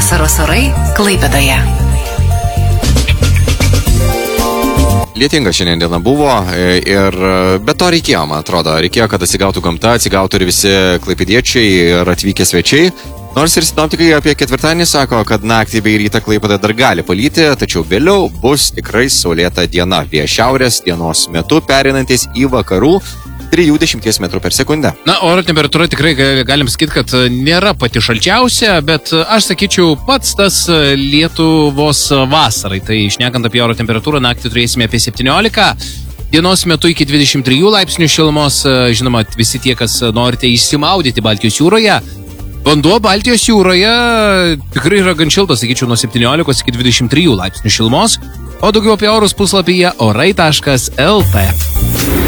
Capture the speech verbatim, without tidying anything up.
Vasaros orai Klaipėdoje. Lietinga šiandien diena buvo ir be to reikėjo, man atrodo, reikėjo, kad atsigautų gamta, atsigautų ir visi klaipėdiečiai ir atvykę svečiai. Nors ir sinoptikai apie ketvirtadienį sako, kad naktį bei rytą Klaipėda dar gali palyti, tačiau vėliau bus tikrai saulėta diena. Vėjas šiaurės dienos metu pereinantis į vakarų trisdešimt metrų per sekundę. Na, oro temperatūra tikrai galim sakyti, kad nėra pati šalčiausia, bet aš sakyčiau pats tas Lietuvos vasarai. Tai šnekant apie oro temperatūrą, naktį turėsime apie septyniolika, dienos metu iki dvidešimt trijų laipsnių šilumos. Žinoma, visi tie, kas norite išsimaudyti Baltijos jūroje, vanduo Baltijos jūroje tikrai yra gan šiltas, sakyčiau, nuo septyniolikos iki dvidešimt trijų laipsnių šilumos. O daugiau apie orus puslapyje orai taškas el tė.